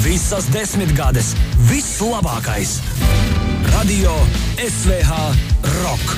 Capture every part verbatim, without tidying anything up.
Visas desmitgades, viss labākais. Radio S V H Rock.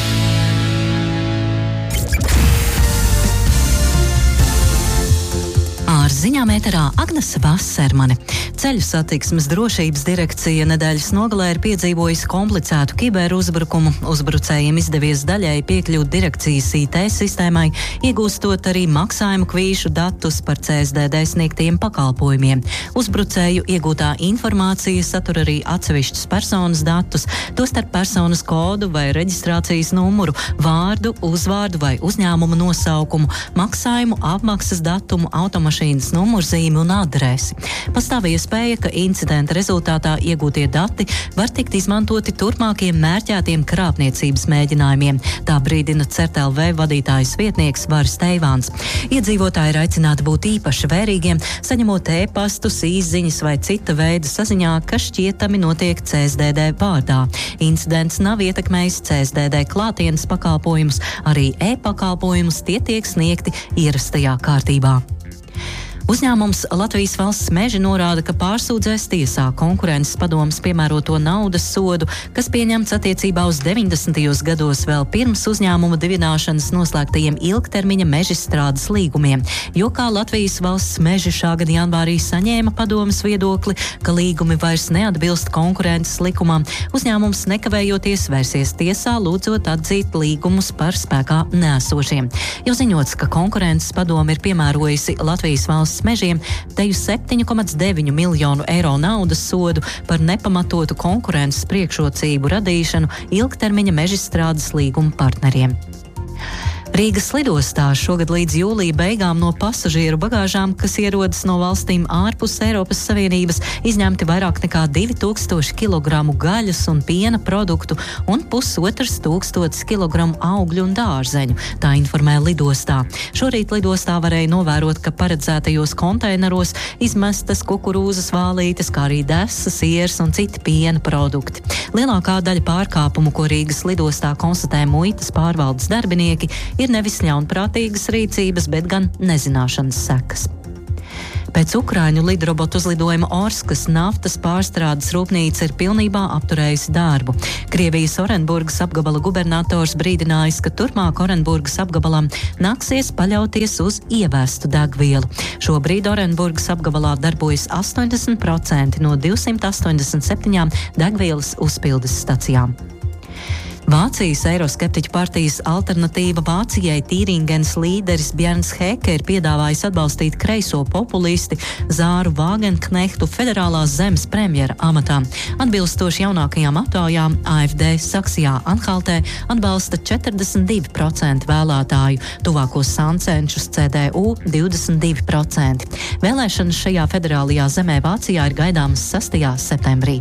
Ar ziņām ēterā Agnese Vasermane. Ceļu satiksmes drošības direkcija nedēļas nogalē ir piedzīvojusi komplicētu kiberuzbrukumu. Uzbrucējiem izdevies daļēji piekļūt direkcijas I T sistēmai, iegūstot arī maksājumu kvīšu datus par C S D D sniegtiem pakalpojumiem. Uzbrucēju iegūtā informācija satur arī atsevišķus personas datus, tostarp personas kodu vai reģistrācijas numuru, vārdu, uzvārdu vai uzņēmuma nosaukumu, maksājumu, apmaksas datumu, automašīnas numurzīmi un adresi. Pastāv iespēja, ka incidenta rezultātā iegūtie dati var tikt izmantoti turpmākiem mērķētiem krāpniecības mēģinājumiem. Tā brīdina C E R T L V vadītājas vietnieks Varis Teivāns. Iedzīvotāji ir aicināti būt īpaši vērīgiem, saņemot e-pastus, īsziņas vai cita veida saziņā, kas šķietami notiek C S D D vārdā. Incidents nav ietekmējis C S D D klātienes pakalpojumus, arī e-pakalpojumus tie tiek sniegti ierastajā kārtībā. Uzņēmums Latvijas Valsts meži norāda, ka pārsūdzēs tiesā konkurences padomes piemēroto naudas sodu, kas pieņemts attiecībā uz deviņdesmitajos gados vēl pirms uzņēmuma dibināšanas noslēgtajiem ilgtermiņa mežstrādes līgumiem, jo kā Latvijas Valsts meži šā gada janvārī saņēma padomes viedokli, ka līgumi vairs neatbilst konkurences likumam, uzņēmums nekavējoties vērsies tiesā, lūdzot atzīt līgumus par spēkā neesošiem. Jau ziņots, ka konkurences padome ir piemērojusi Latvijas Valsts mežiem teju septiņu komā deviņu miljonu eiro naudas sodu par nepamatotu konkurences priekšrocību radīšanu ilgtermiņa mežstrādes līguma partneriem. Rīgas lidostā šogad līdz jūlija beigām no pasažieru bagāžām, kas ierodas no valstīm ārpus Eiropas Savienības, izņemti vairāk nekā divi tūkstoši kilogramu gaļas un piena produktu un pusotrs tūkstotis kilogramu augļu un dārzeņu, tā informē lidostā. Šorīt lidostā varēja novērot, ka paredzētajos konteineros izmestas kukurūzas vālītes, kā arī desas, sieras un citi piena produkti. Lielākā daļa pārkāpumu, ko Rīgas lidostā konstatē muitas pārvaldes darbinieki, ir nevis ļaunprātīgas rīcības, bet gan nezināšanas sekas. Pēc Ukraiņu lidrobotu uzlidojuma Orskas naftas pārstrādes rūpnīca ir pilnībā apturējusi darbu. Krievijas Orenburgas apgabala gubernators brīdinājis, ka turpmāk Orenburgas apgabalam nāksies paļauties uz ievestu degvielu. Šobrīd Orenburgas apgabalā darbojas astoņdesmit procenti no divsimt astoņdesmit septiņām degvielas uzpildes stacijām. Vācijas eiroskeptiķu partijas Alternatīva Vācijai Tīringens līderis Bjerns Heke ir piedāvājis atbalstīt kreiso populisti Zāru Vāgenknehtu federālās zemes premjera amatā. Atbilstoši jaunākajām aptaujām A F D Saksijā Anhaltē atbalsta četrdesmit divi procenti vēlētāju, tuvākos sancenšus C D U divdesmit divi procenti. Vēlēšanas šajā federālajā zemē Vācijā ir gaidāmas sastajā septembrī.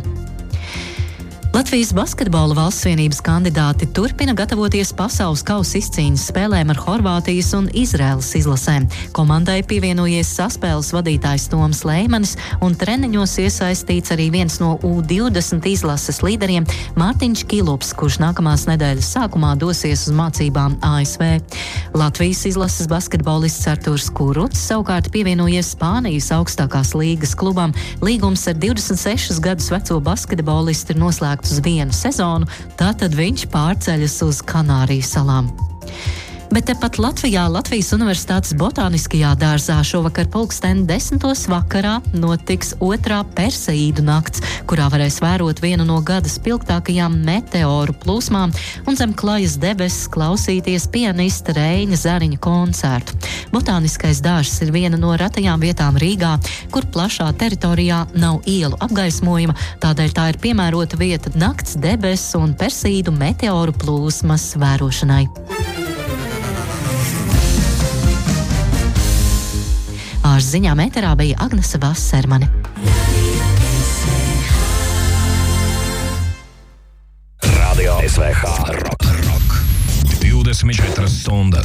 Latvijas basketbola valstsvienības kandidāti turpina gatavoties pasaules kausa izcīņas spēlēm ar Horvātijas un Izraēlas izlasēm. Komandai pievienojies saspēles vadītājs Toms Leimanis un treniņos iesaistīts arī viens no U divdesmit izlases līderiem Mārtiņš Kilups, kurš nākamās nedēļas sākumā dosies uz mācībām A S V. Latvijas izlases basketbolists Arturs Kuruts savukārt pievienojies Spānijas augstākās līgas klubam. Līgums ar divdesmit sešus gadus veco basketbolistu ir noslēgts uz vienu sezonu, tātad viņš pārceļas uz Kanāriju salām. Bet tepat Latvijā Latvijas Universitātes botāniskajā dārzā šovakar pulksten desmitos vakarā notiks otrā Perseīdu nakts, kurā varēs vērot vienu no gada spilgtākajām meteoru plūsmām un zem klajas debesis klausīties pianista Reiņa Zariņa koncertu. Botāniskais dārzs ir viena no retajām vietām Rīgā, kur plašā teritorijā nav ielu apgaismojuma, tādēļ tā ir piemērota vieta nakts debesu un Perseīdu meteoru plūsmas vērošanai. Ar ziņām ēterā bija Agnese Vasermane. Radio S V H Rock. Rock. divdesmit četras stundas.